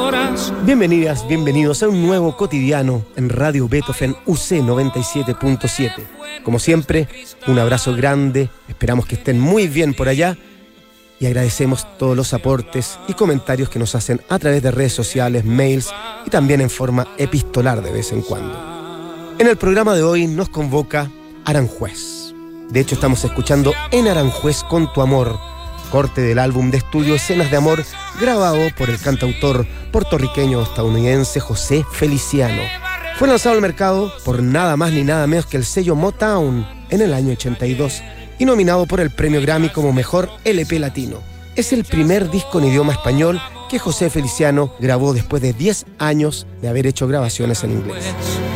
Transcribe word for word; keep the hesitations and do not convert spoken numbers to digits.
horas. Bienvenidas, bienvenidos a un nuevo cotidiano en Radio Beethoven U C noventa y siete punto siete. Como siempre, un abrazo grande, esperamos que estén muy bien por allá y agradecemos todos los aportes y comentarios que nos hacen a través de redes sociales, mails y también en forma epistolar de vez en cuando. En el programa de hoy nos convoca Aranjuez. De hecho, estamos escuchando En Aranjuez con tu amor, corte del álbum de estudio Escenas de Amor, grabado por el cantautor puertorriqueño-estadounidense José Feliciano. Fue lanzado al mercado por nada más ni nada menos que el sello Motown en el año ochenta y dos y nominado por el premio Grammy como Mejor L P Latino. Es el primer disco en idioma español que José Feliciano grabó después de diez años de haber hecho grabaciones en inglés.